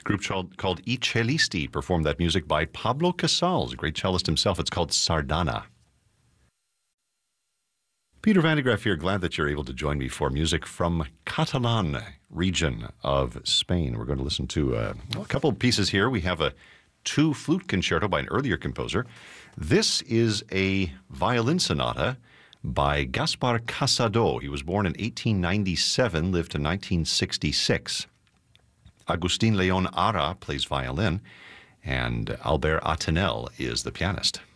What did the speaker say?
Group called I Cellisti performed that music by Pablo Casals, a great cellist himself. It's called Sardana. Peter Van de Graaff here. Glad that you're able to join me for music from Catalan region of Spain. We're going to listen to a couple of pieces here. We have a 2-flute concerto by an earlier composer. This is a violin sonata by Gaspar Casado. He was born in 1897, lived to 1966. Agustin Leon Ara plays violin, and Albert Atenel is the pianist.